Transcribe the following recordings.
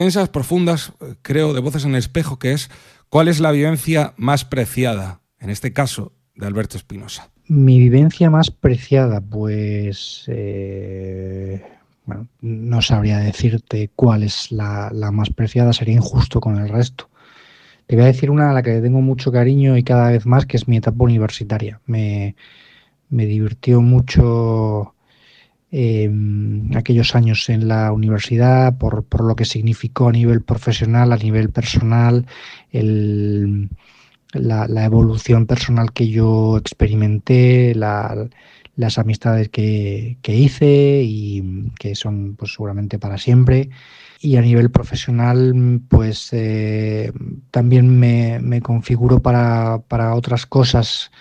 Esas profundas, creo, de Voces en el espejo, que es ¿cuál es la vivencia más preciada, en este caso, de Alberto Espinosa? Mi vivencia más preciada, pues, bueno, no sabría decirte cuál es la más preciada, sería injusto con el resto. Te voy a decir una a la que le tengo mucho cariño y cada vez más, que es mi etapa universitaria. Me divirtió mucho aquellos años en la universidad por lo que significó a nivel profesional, a nivel personal, el, la evolución personal que yo experimenté, las amistades que hice y que son pues seguramente para siempre. Y a nivel profesional, pues también me configuro para otras cosas.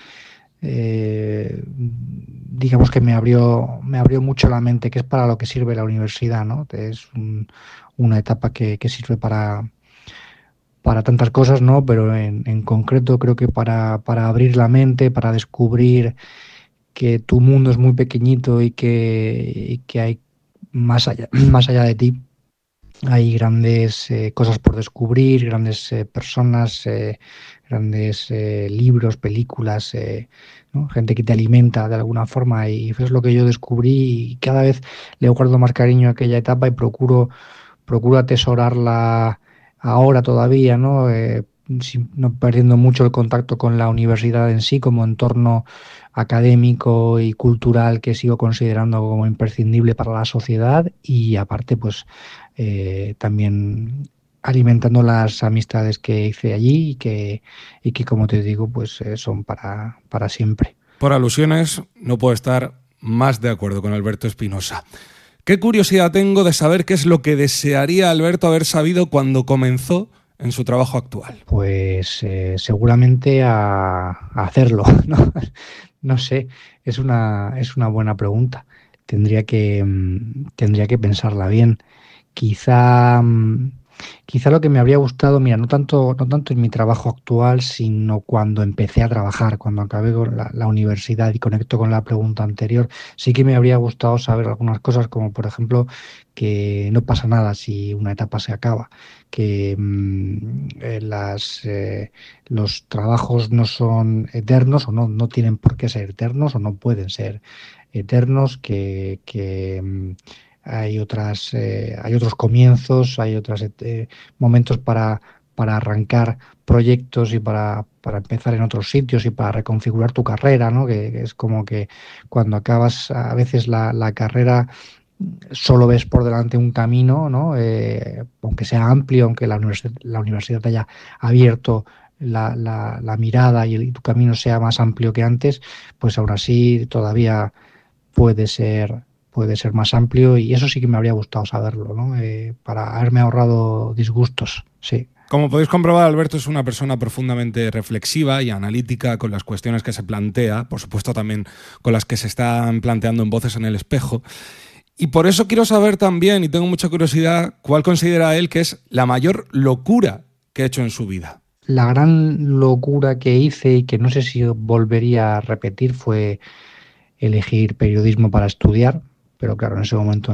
Digamos que me abrió mucho la mente, que es para lo que sirve la universidad, ¿no? Una etapa que sirve para tantas cosas, ¿no? Pero en concreto creo que para abrir la mente, para descubrir que tu mundo es muy pequeñito y que hay más allá, más allá de ti. Hay grandes cosas por descubrir, grandes personas, grandes libros, películas, ¿no? Gente que te alimenta de alguna forma y eso es lo que yo descubrí y cada vez le guardo más cariño a aquella etapa y procuro atesorarla ahora todavía, ¿no? No perdiendo mucho el contacto con la universidad en sí como entorno académico y cultural que sigo considerando como imprescindible para la sociedad y aparte pues también alimentando las amistades que hice allí y que como te digo pues son para siempre. Por alusiones, no puedo estar más de acuerdo con Alberto Espinosa. Qué curiosidad tengo de saber qué es lo que desearía Alberto haber sabido cuando comenzó en su trabajo actual. Pues seguramente a hacerlo, ¿no? No sé, es una buena pregunta. Tendría que pensarla bien. Quizá, quizá lo que me habría gustado, mira, no tanto en mi trabajo actual, sino cuando empecé a trabajar, cuando acabé con la universidad y conecto con la pregunta anterior, sí que me habría gustado saber algunas cosas, como por ejemplo que no pasa nada si una etapa se acaba, que los trabajos no son eternos o no tienen por qué ser eternos o no pueden ser eternos, hay otros comienzos, hay otros momentos para arrancar proyectos y para empezar en otros sitios y para reconfigurar tu carrera, ¿no? Que es como que cuando acabas a veces la carrera solo ves por delante un camino, ¿no? Aunque sea amplio, aunque la universidad te haya abierto la mirada y tu camino sea más amplio que antes, pues aún así todavía puede ser, puede ser más amplio y eso sí que me habría gustado saberlo, ¿no? Para haberme ahorrado disgustos, sí. Como podéis comprobar, Alberto es una persona profundamente reflexiva y analítica con las cuestiones que se plantea, por supuesto también con las que se están planteando en Voces en el espejo. Y por eso quiero saber también, y tengo mucha curiosidad, cuál considera él que es la mayor locura que ha hecho en su vida. La gran locura que hice y que no sé si volvería a repetir fue elegir periodismo para estudiar, pero claro, en ese momento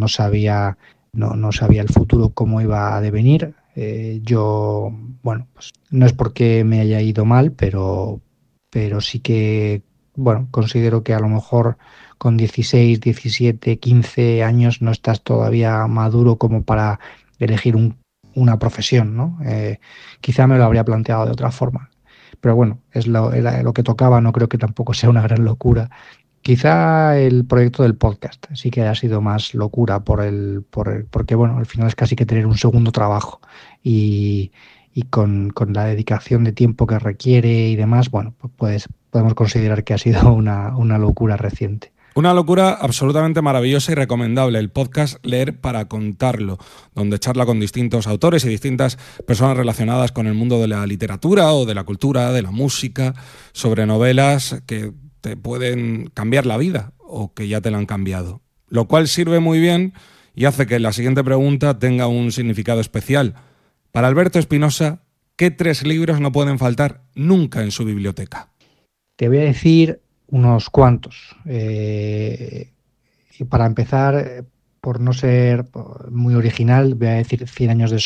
no sabía el futuro cómo iba a devenir. Yo, bueno, pues no es porque me haya ido mal, pero sí que, bueno, considero que a lo mejor con 16, 17, 15 años no estás todavía maduro como para elegir una profesión, ¿no? Quizá me lo habría planteado de otra forma. Pero bueno, era lo que tocaba, no creo que tampoco sea una gran locura. Quizá el proyecto del podcast sí que haya sido más locura porque bueno, al final es casi que tener un segundo trabajo y, y con la dedicación de tiempo que requiere y demás, bueno, pues podemos considerar que ha sido una locura reciente. Una locura absolutamente maravillosa y recomendable, el podcast Leer para contarlo, donde charla con distintos autores y distintas personas relacionadas con el mundo de la literatura o de la cultura, de la música, sobre novelas que te pueden cambiar la vida o que ya te la han cambiado. Lo cual sirve muy bien y hace que la siguiente pregunta tenga un significado especial. Para Alberto Espinosa, ¿qué 3 libros no pueden faltar nunca en su biblioteca? Te voy a decir unos cuantos. Y para empezar, por no ser muy original, voy a decir 100 años de